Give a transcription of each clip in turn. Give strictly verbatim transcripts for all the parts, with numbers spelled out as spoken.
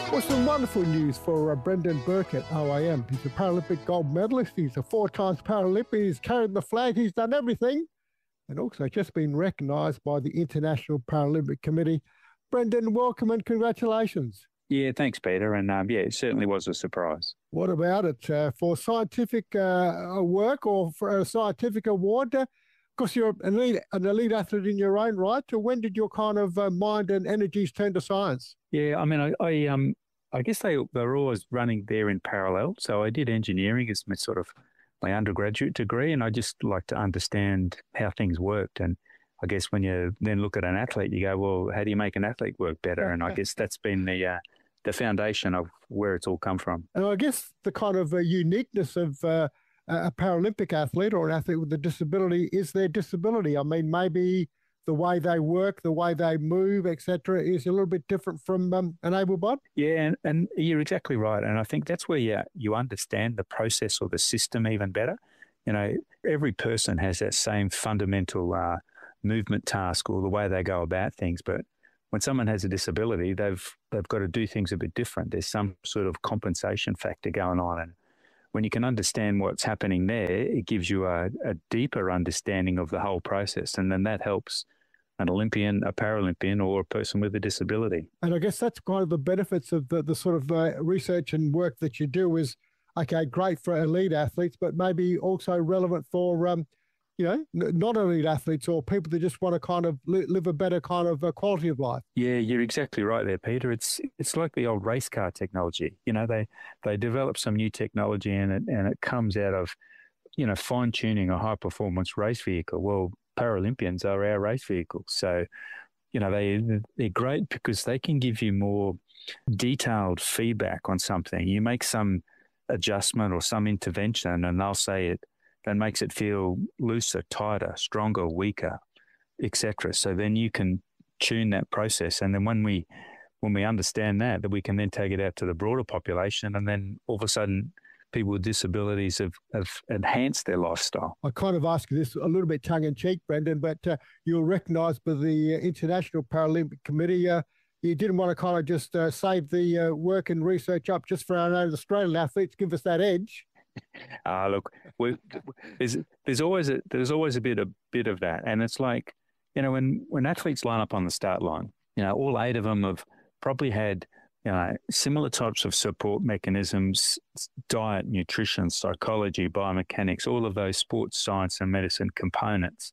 Well, some wonderful news for uh, Brendan Burke at O A M. He's a Paralympic gold medalist. He's a four-times Paralympian. He's carried the flag. He's done everything. And also just been recognised by the International Paralympic Committee. Brendan, welcome and congratulations. Yeah, thanks, Peter. And um, yeah, it certainly was a surprise. What about it? Uh, for scientific uh, work or for a scientific award? Uh, of course, you're an elite, an elite athlete in your own right. So when did your kind of uh, mind and energies turn to science? Yeah, I mean, I, I um, I guess they they were always running there in parallel. So I did engineering as my sort of my undergraduate degree, and I just like to understand how things worked. And I guess when you then look at an athlete, you go, well, how do you make an athlete work better? And I guess that's been the uh, the foundation of where it's all come from. And I guess the kind of uh, uniqueness of uh, a Paralympic athlete or an athlete with a disability is their disability. I mean, maybe the way they work, the way they move, et cetera, is a little bit different from um, an able-bodied. Yeah, and, and you're exactly right. And I think that's where you, you understand the process or the system even better. You know, every person has that same fundamental uh, movement task or the way they go about things. But when someone has a disability, they've they've got to do things a bit different. There's some sort of compensation factor going on. And when you can understand what's happening there, it gives you a, a deeper understanding of the whole process. And then that helps an Olympian, a Paralympian, or a person with a disability. And I guess that's kind of the benefits of the, the sort of uh, research and work that you do is, okay, great for elite athletes, but maybe also relevant for, um, you know, not elite athletes or people that just want to kind of li- live a better kind of uh, quality of life. Yeah, you're exactly right there, Peter. It's it's like the old race car technology. You know, they they develop some new technology and it and it comes out of, you know, fine tuning a high performance race vehicle. Well, Paralympians are our race vehicles. So, you know, they, they're great because they can give you more detailed feedback on something. You make some adjustment or some intervention and they'll say it, that makes it feel looser, tighter, stronger, weaker, et cetera. So then you can tune that process. And then when we, when we understand that, that we can then take it out to the broader population and then all of a sudden people with disabilities have, have enhanced their lifestyle. I kind of ask you this a little bit tongue-in-cheek, Brendan, but uh, you're recognised by the International Paralympic Committee. Uh, you didn't want to kind of just uh, save the uh, work and research up just for our own Australian athletes, give us that edge. Ah, uh, look, we, there's there's always a there's always a bit a bit of that, and it's like, you know, when when athletes line up on the start line, you know, all eight of them have probably had, you know, similar types of support mechanisms, diet, nutrition, psychology, biomechanics, all of those sports science and medicine components.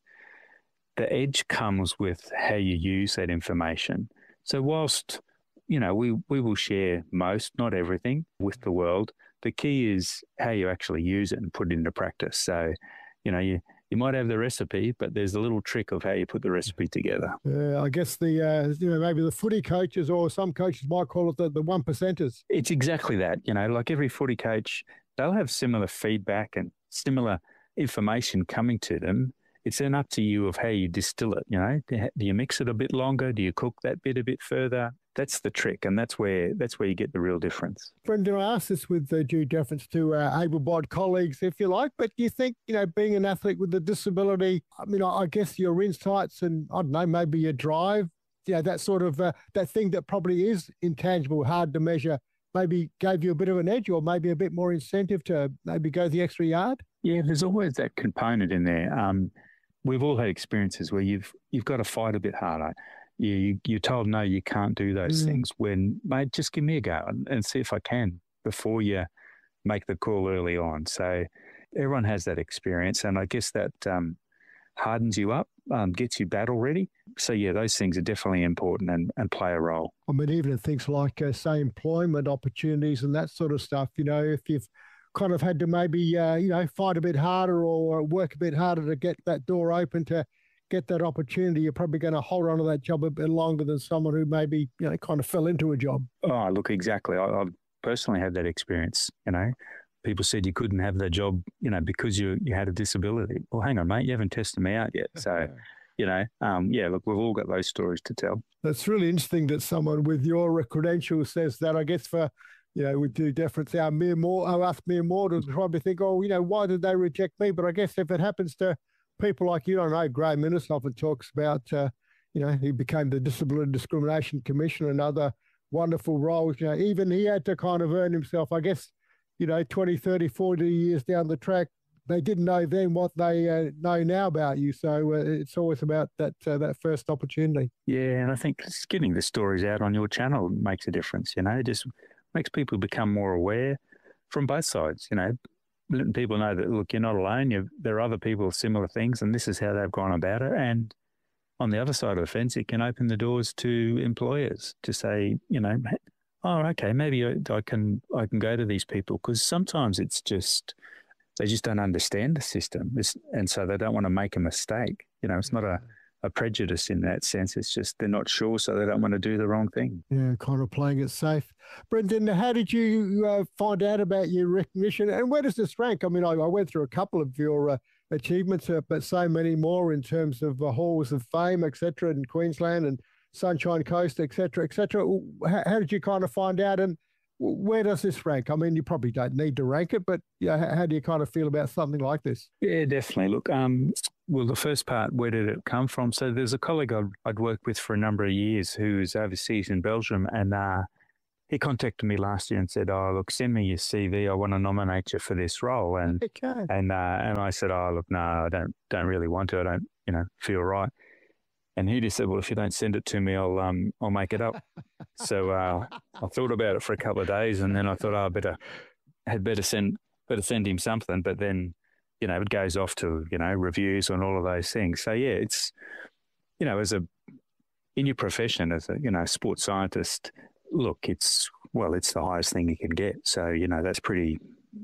The edge comes with how you use that information. So whilst, you know, we, we will share most, not everything, with the world, the key is how you actually use it and put it into practice. So, you know, you You might have the recipe, but there's a little trick of how you put the recipe together. Uh, I guess the, uh, you know, maybe the footy coaches or some coaches might call it the, the one percenters. It's exactly that. You know, like every footy coach, they'll have similar feedback and similar information coming to them. It's then up to you of how you distill it. You know, do you mix it a bit longer? Do you cook that bit a bit further? That's the trick, and that's where that's where you get the real difference. Brendan, I ask this with uh, due deference to uh, able-bodied colleagues, if you like, but do you think, you know, being an athlete with a disability, I mean, I, I guess your insights and, I don't know, maybe your drive, you know, that sort of, uh, that thing that probably is intangible, hard to measure, maybe gave you a bit of an edge or maybe a bit more incentive to maybe go the extra yard? Yeah, there's always that component in there. Um, we've all had experiences where you've you've got to fight a bit harder. You, you're told, no, you can't do those mm. things when, mate, just give me a go and, and see if I can before you make the call early on. So everyone has that experience, and I guess that um, hardens you up, um, gets you battle ready. So, yeah, those things are definitely important and, and play a role. I mean, even in things like, uh, say, employment opportunities and that sort of stuff, you know, if you've kind of had to maybe, uh, you know, fight a bit harder or work a bit harder to get that door open to get that opportunity, you're probably going to hold on to that job a bit longer than someone who maybe, you know, kind of fell into a job. Oh, look, exactly. I, I've personally had that experience, you know. People said you couldn't have that job, you know, because you you had a disability. Well, hang on, mate, you haven't tested me out yet. So, you know, um, yeah, look, we've all got those stories to tell. That's really interesting that someone with your credentials says that. I guess for, you know, we do deference our mere more, our us mere mortals probably think, oh, you know, why did they reject me? But I guess if it happens to people like you, I know Graham Innes often talks about, uh, you know, he became the Disability Discrimination Commissioner and other wonderful roles. You know, even he had to kind of earn himself, I guess, you know, twenty, thirty, forty years down the track. They didn't know then what they uh, know now about you. So uh, it's always about that uh, that first opportunity. Yeah, and I think just getting the stories out on your channel makes a difference, you know, it just makes people become more aware from both sides, you know, letting people know that, look, you're not alone, you there are other people with similar things, and this is how they've gone about it. And on the other side of the fence, it can open the doors to employers to say, you know, oh, okay, maybe I, I can I can go to these people, because sometimes it's just they just don't understand the system, it's, and so they don't want to make a mistake. You know, it's not a, a prejudice in that sense. It's just they're not sure, so they don't want to do the wrong thing. Yeah, kind of playing it safe. Brendan, how did you uh, find out about your recognition, and where does this rank? I mean, I, I went through a couple of your uh, achievements, uh, but so many more in terms of uh, halls of fame, et cetera, in Queensland and Sunshine Coast, et cetera, et cetera. How, how did you kind of find out, and where does this rank? I mean, you probably don't need to rank it, but yeah, how, how do you kind of feel about something like this? Yeah, definitely. Look, um, well, the first part, where did it come from? So there's a colleague I'd, I'd worked with for a number of years who's overseas in Belgium, and uh, he contacted me last year and said, "Oh, look, send me your C V. I want to nominate you for this role." And okay. and uh, and I said, "Oh, look, no, I don't don't really want to. I don't, you know, feel right." And he just said, "Well, if you don't send it to me, I'll um I'll make it up." So uh, I thought about it for a couple of days, and then I thought, "Oh, I better had better send better send him something." But then, you know, it goes off to, you know, reviews and all of those things. So yeah, it's, you know, as a in your profession as a, you know, sports scientist, look, it's well, it's the highest thing you can get. So, you know, that's pretty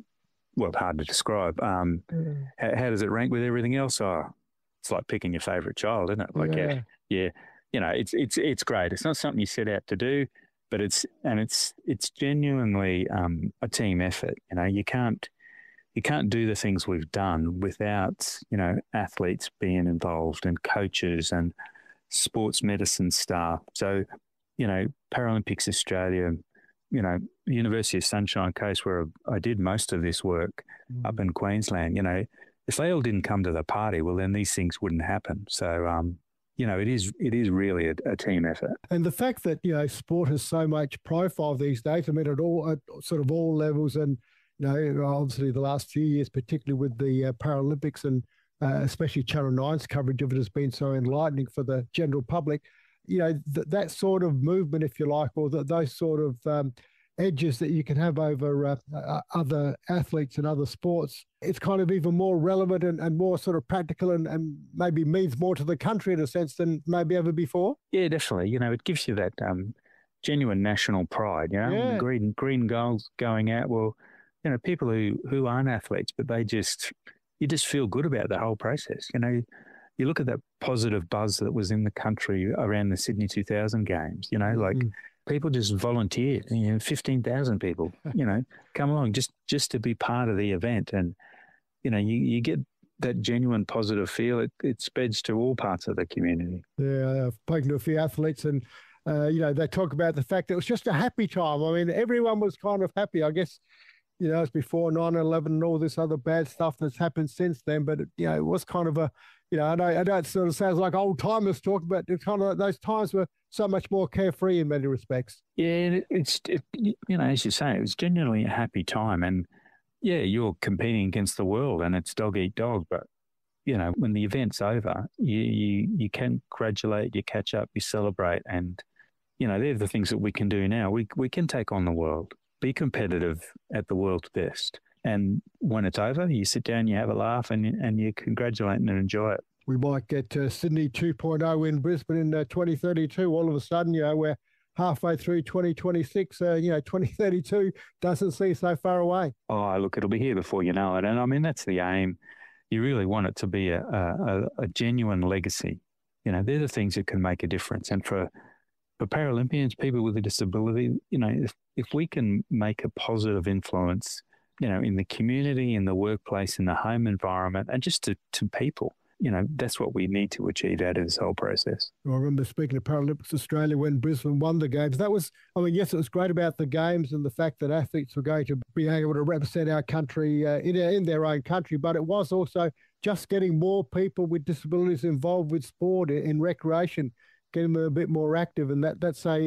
well hard to describe. Um, mm. how, how does it rank with everything else? Oh, it's like picking your favorite child, isn't it? Like, yeah. yeah, you know, it's it's it's great. It's not something you set out to do, but it's and it's it's genuinely um, a team effort. You know, you can't you can't do the things we've done without, you know, athletes being involved and coaches and sports medicine staff. So, you know, Paralympics Australia, you know, University of Sunshine Coast, where I did most of this work mm. up in Queensland, you know, if they all didn't come to the party, well, then these things wouldn't happen. So, um, you know, it is it is really a, a team effort. And the fact that, you know, sport has so much profile these days, I mean, at all, at sort of all levels, and, you know, obviously the last few years, particularly with the uh, Paralympics and uh, especially Channel nine's coverage of it has been so enlightening for the general public, you know, th- that sort of movement, if you like, or the, those sort of um, edges that you can have over uh, uh, other athletes and other sports, it's kind of even more relevant and, and more sort of practical and, and maybe means more to the country in a sense than maybe ever before. Yeah, definitely. You know, it gives you that um, genuine national pride, you know, yeah. green green goals going out. Well, you know, people who, who aren't athletes, but they just, you just feel good about the whole process. You know, you look at that positive buzz that was in the country around the Sydney two thousand games, you know, like, mm. people just volunteered, you know, fifteen thousand people, you know, come along just, just to be part of the event. And, you know, you, you get that genuine positive feel. It, it spreads to all parts of the community. Yeah, I've spoken to a few athletes and, uh, you know, they talk about the fact that it was just a happy time. I mean, everyone was kind of happy. I guess, you know, it's before nine eleven and all this other bad stuff that's happened since then. But, it, you know, it was kind of a, you know, I know, I know it sort of sounds like old timers talk, but it's kind of those times were so much more carefree in many respects. Yeah, it's, it, you know, as you say, it was genuinely a happy time. And yeah, you're competing against the world and it's dog eat dog. But, you know, when the event's over, you, you, you can congratulate, you catch up, you celebrate. And, you know, they're the things that we can do now. We, we can take on the world, be competitive at the world's best. And when it's over, you sit down, you have a laugh, and and you congratulate and enjoy it. We might get uh, Sydney two point oh in Brisbane in uh, twenty thirty-two. All of a sudden, you know, we're halfway through twenty twenty-six. Uh, you know, twenty thirty-two doesn't seem so far away. Oh, look, it'll be here before you know it. And I mean, that's the aim. You really want it to be a, a, a genuine legacy. You know, they're the things that can make a difference. And for for Paralympians, people with a disability, you know, if, if we can make a positive influence, you know, in the community, in the workplace, in the home environment, and just to, to people, you know, that's what we need to achieve out of this whole process. Well, I remember speaking to Paralympics Australia when Brisbane won the Games. That was, I mean, yes, it was great about the Games and the fact that athletes were going to be able to represent our country uh, in, in their own country, but it was also just getting more people with disabilities involved with sport in recreation, getting them a bit more active. And that that's a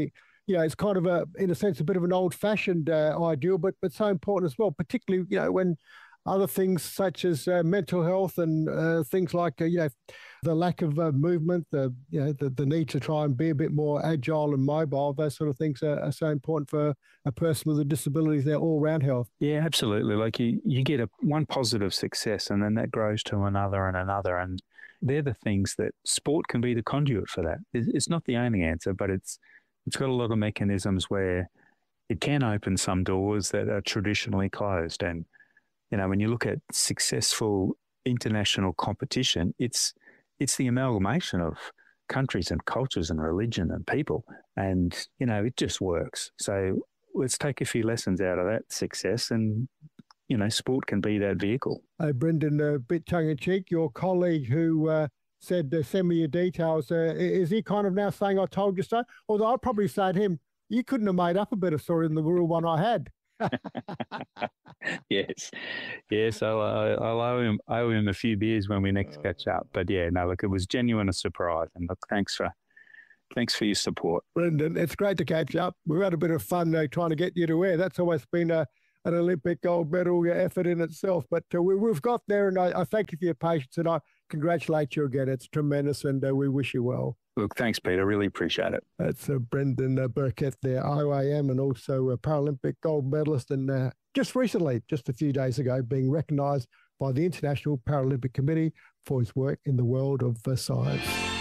you know, it's kind of a, in a sense, a bit of an old-fashioned uh, ideal, but but so important as well, particularly, you know, when other things such as uh, mental health and uh, things like, uh, you know, the lack of uh, movement, the, you know, the, the need to try and be a bit more agile and mobile, those sort of things are, are so important for a person with a disability, their all-round health. Yeah, absolutely. Like you, you get a one positive success and then that grows to another and another. And they're the things that sport can be the conduit for that. It's not the only answer, but it's it's got a lot of mechanisms where it can open some doors that are traditionally closed. And you know, when you look at successful international competition, it's it's the amalgamation of countries and cultures and religion and people, and you know, it just works. So let's take a few lessons out of that success, and you know, sport can be that vehicle. Hey, Brendan, a bit tongue in cheek, your colleague who uh, said, uh, "Send me your details." Uh, is he kind of now saying, "I told you so"? Although I'd probably say to him, "You couldn't have made up a better story than the real one I had." yes, yes, I'll, I'll owe him owe him a few beers when we next catch up. But yeah, no, look, it was genuine a surprise, and look, thanks for thanks for your support, Brendan. It's great to catch up. We've had a bit of fun uh, trying to get you to wear. That's always been a, an Olympic gold medal effort in itself. But uh, we, we've got there, and I, I thank you for your patience, and I congratulate you again. It's tremendous, and uh, we wish you well. Look, thanks, Peter. Really appreciate it. That's uh, Brendan uh, Burkett there, I O A M, and also a Paralympic gold medalist, and uh, just recently, just a few days ago, being recognised by the International Paralympic Committee for his work in the world of uh, science.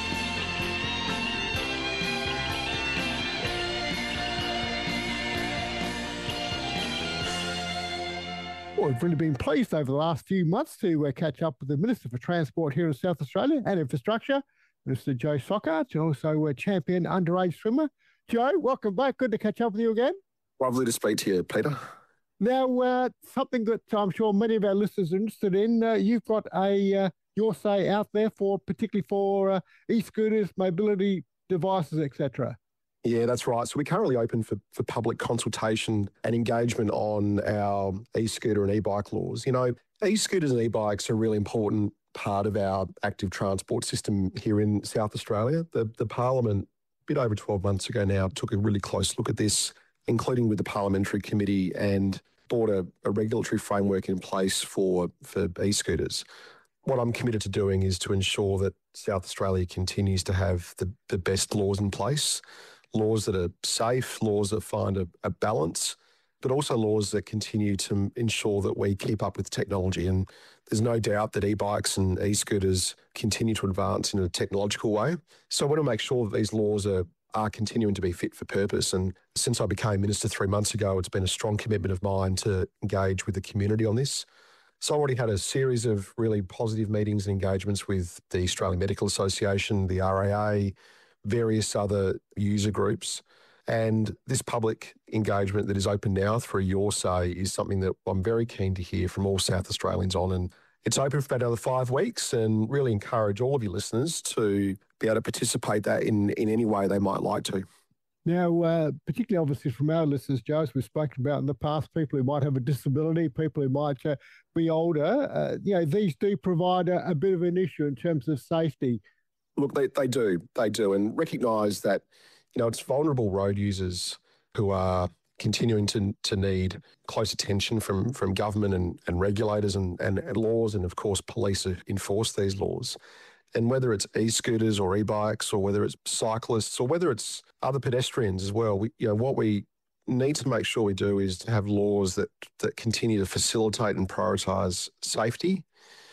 Well, we've really been pleased over the last few months to uh, catch up with the Minister for Transport here in South Australia and Infrastructure, Mister Joe Sockhart, also a champion underage swimmer. Joe, welcome back. Good to catch up with you again. Lovely to speak to you, Peter. Now, uh, something that I'm sure many of our listeners are interested in, uh, you've got a uh, your say out there for, particularly for uh, e-scooters, mobility devices, et cetera. Yeah, that's right. So we're currently open for, for public consultation and engagement on our e-scooter and e-bike laws. You know, e-scooters and e-bikes are a really important part of our active transport system here in South Australia. The, the Parliament, a bit over twelve months ago now, took a really close look at this, including with the Parliamentary Committee, and brought a, a regulatory framework in place for, for e-scooters. What I'm committed to doing is to ensure that South Australia continues to have the, the best laws in place, laws that are safe, laws that find a, a balance, but also laws that continue to ensure that we keep up with technology. And there's no doubt that e-bikes and e-scooters continue to advance in a technological way. So I want to make sure that these laws are are continuing to be fit for purpose. And since I became Minister three months ago, it's been a strong commitment of mine to engage with the community on this. So I already had a series of really positive meetings and engagements with the Australian Medical Association, the R A A, various other user groups. And this public engagement that is open now through Your Say is something that I'm very keen to hear from all South Australians on. And it's open for about another five weeks and really encourage all of your listeners to be able to participate that in, in any way they might like to. Now, uh, particularly obviously from our listeners, Joe, as we've spoken about in the past, people who might have a disability, people who might uh, be older, uh, you know, these do provide a, a bit of an issue in terms of safety. Look, they, they do, they do, and recognise that, you know, it's vulnerable road users who are continuing to to need close attention from from government and, and regulators and, and, and laws, and of course police enforce these laws. And whether it's e-scooters or e-bikes, or whether it's cyclists, or whether it's other pedestrians as well, we, you know, what we need to make sure we do is to have laws that that continue to facilitate and prioritise safety,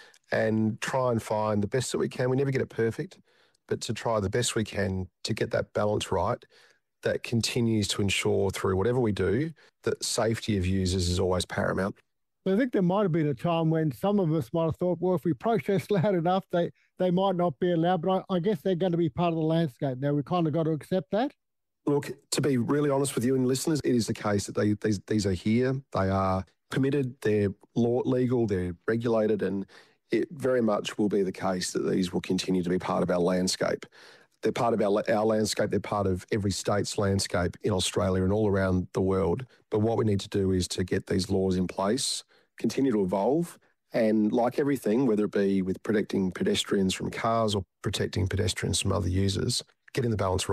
and try and find the best that we can. We never get it perfect, but to try the best we can to get that balance right, that continues to ensure through whatever we do that safety of users is always paramount. I think there might have been a time when some of us might have thought, well, if we protest loud enough, they, they might not be allowed, but I, I guess they're going to be part of the landscape. Now, we kind of got to accept that. Look, to be really honest with you and listeners, it is the case that they, these, these are here. They are permitted, they're law, legal, they're regulated, and it very much will be the case that these will continue to be part of our landscape. They're part of our, our landscape. They're part of every state's landscape in Australia and all around the world. But what we need to do is to get these laws in place, continue to evolve, and like everything, whether it be with protecting pedestrians from cars or protecting pedestrians from other users, getting the balance right,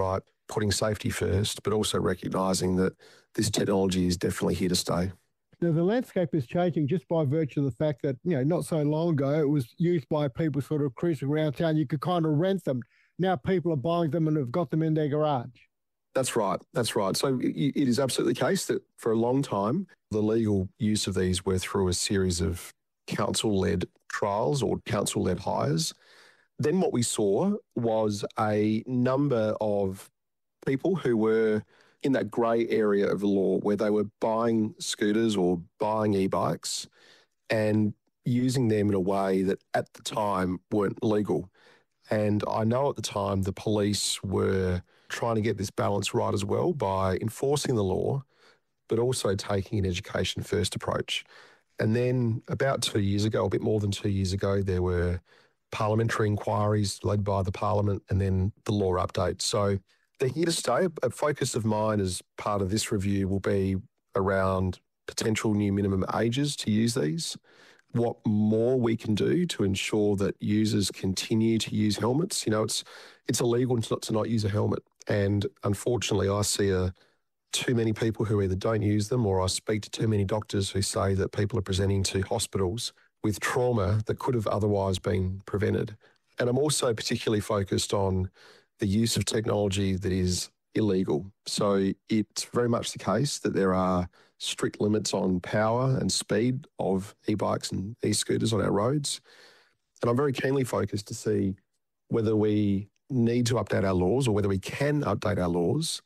putting safety first, but also recognising that this technology is definitely here to stay. Now, the landscape is changing just by virtue of the fact that, you know, not so long ago, it was used by people sort of cruising around town. You could kind of rent them. Now people are buying them and have got them in their garage. That's right. That's right. So it is absolutely the case that for a long time, the legal use of these were through a series of council-led trials or council-led hires. Then what we saw was a number of people who were in that grey area of the law where they were buying scooters or buying e-bikes and using them in a way that at the time weren't legal. And I know at the time the police were trying to get this balance right as well by enforcing the law, but also taking an education first approach. And then about two years ago, a bit more than two years ago, there were parliamentary inquiries led by the Parliament and then the law update. So they're here to stay. A focus of mine as part of this review will be around potential new minimum ages to use these, what more we can do to ensure that users continue to use helmets. You know, it's it's illegal to not, to not use a helmet. And unfortunately, I see a, too many people who either don't use them or I speak to too many doctors who say that people are presenting to hospitals with trauma that could have otherwise been prevented. And I'm also particularly focused on the use of technology that is illegal. So it's very much the case that there are strict limits on power and speed of e-bikes and e-scooters on our roads. And I'm very keenly focused to see whether we need to update our laws or whether we can update our laws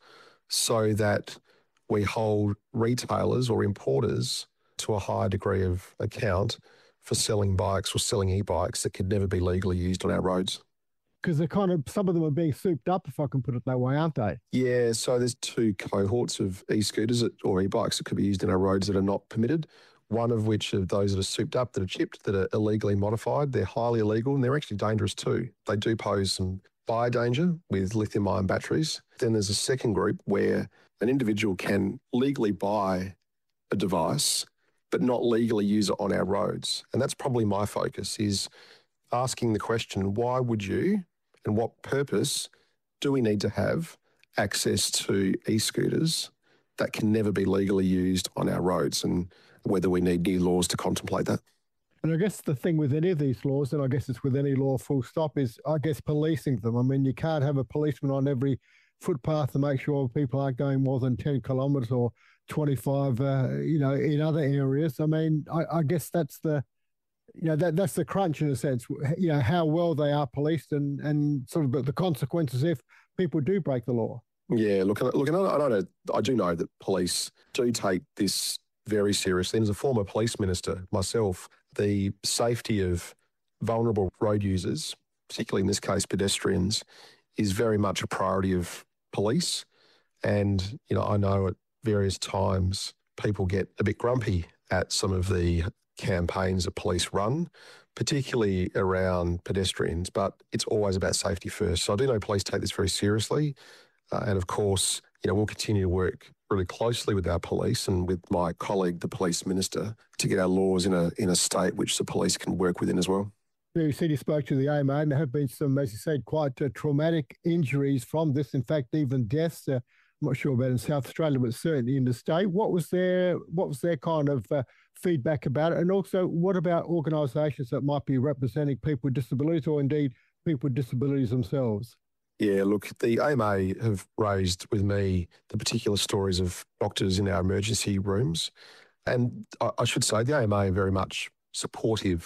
so that we hold retailers or importers to a higher degree of account for selling bikes or selling e-bikes that could never be legally used on our roads. Because they're kind of, some of them are being souped up, if I can put it that way, aren't they? Yeah, so there's two cohorts of e-scooters that, or e-bikes that could be used in our roads that are not permitted. One of which are those that are souped up, that are chipped, that are illegally modified. They're highly illegal and they're actually dangerous too. They do pose some fire danger with lithium-ion batteries. Then there's a second group where an individual can legally buy a device but not legally use it on our roads. And that's probably my focus, is asking the question, why would you and what purpose do we need to have access to e-scooters that can never be legally used on our roads, and whether we need new laws to contemplate that? And I guess the thing with any of these laws, and I guess it's with any law full stop, is I guess policing them. I mean, you can't have a policeman on every footpath to make sure people aren't going more than ten kilometres or twenty-five, uh, you know, in other areas. I mean, I, I guess that's the, you know, that that's the crunch in a sense, you know, how well they are policed and, and sort of the consequences if people do break the law. Yeah, look, look, and I, I, know, I do know that police do take this very seriously. And as a former police minister myself, the safety of vulnerable road users, particularly in this case pedestrians, is very much a priority of police. And, you know, I know at various times people get a bit grumpy at some of the campaigns that police run, particularly around pedestrians, but it's always about safety first. So I do know police take this very seriously. Uh, and of course, you know, we'll continue to work really closely with our police and with my colleague, the police minister, to get our laws in a in a state which the police can work within as well. You said you spoke to the A M A, and there have been some, as you said, quite uh, traumatic injuries from this. In fact, even deaths. Uh, I'm not sure about in South Australia, but certainly in the state. What was their what was their kind of uh, feedback about it? And also, what about organisations that might be representing people with disabilities, or indeed people with disabilities themselves? Yeah, look, the A M A have raised with me the particular stories of doctors in our emergency rooms. And I, I should say the A M A are very much supportive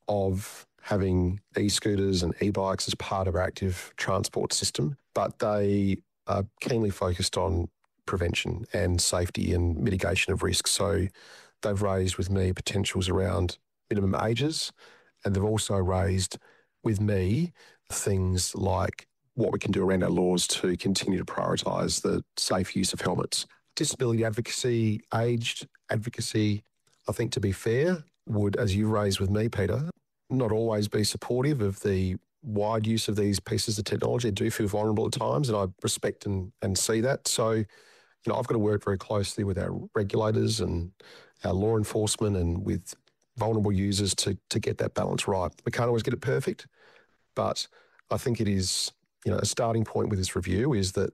of having e-scooters and e-bikes as part of our active transport system, but they are keenly focused on prevention and safety and mitigation of risk. So they've raised with me potentials around minimum ages, and they've also raised with me things like what we can do around our laws to continue to prioritise the safe use of helmets. Disability advocacy, aged advocacy, I think, to be fair, would, as you raised with me, Peter, not always be supportive of the wide use of these pieces of technology. They do feel vulnerable at times, and I respect and, and see that. So, you know, I've got to work very closely with our regulators and our law enforcement and with vulnerable users to to get that balance right. We can't always get it perfect, but I think it is, you know, a starting point with this review is that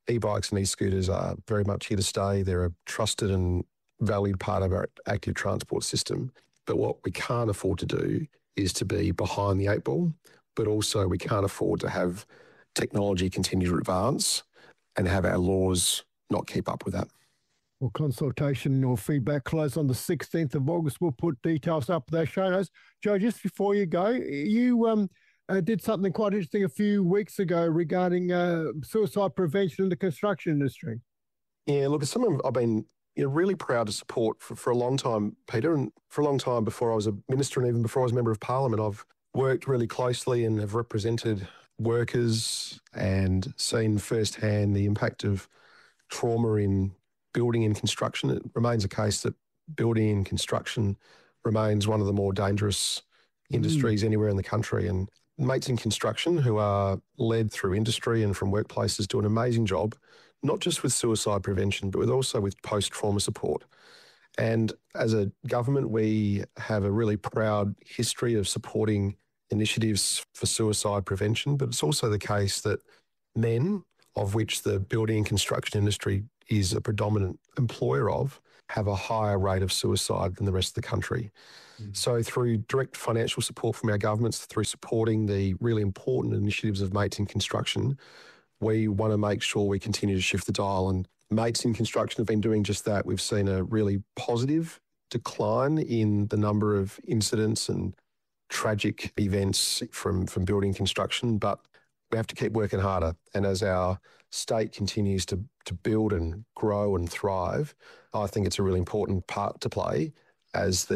e-bikes and e-scooters are very much here to stay. They're a trusted and valued part of our active transport system. But what we can't afford to do is to be behind the eight ball, but also we can't afford to have technology continue to advance and have our laws not keep up with that. Well, consultation or feedback close on the sixteenth of August. We'll put details up with our show notes. Joe, just before you go, you um, uh, did something quite interesting a few weeks ago regarding uh, suicide prevention in the construction industry. Yeah, look, it's something I've been you know, really proud to support for, for a long time, Peter, and for a long time before I was a minister and even before I was a member of parliament. I've worked really closely and have represented workers and seen firsthand the impact of trauma in building and construction. It remains a case that building and construction remains one of the more dangerous industries mm. anywhere in the country. And mates in construction who are led through industry and from workplaces do an amazing job, not just with suicide prevention, but with also with post-trauma support. And as a government, we have a really proud history of supporting initiatives for suicide prevention, but it's also the case that men, of which the building and construction industry is a predominant employer of, have a higher rate of suicide than the rest of the country. Mm. So through direct financial support from our governments, through supporting the really important initiatives of Mates in Construction, we want to make sure we continue to shift the dial. And Mates in Construction have been doing just that. We've seen a really positive decline in the number of incidents and tragic events from, from building construction, but we have to keep working harder. And as our state continues to, to build and grow and thrive, I think it's a really important part to play as the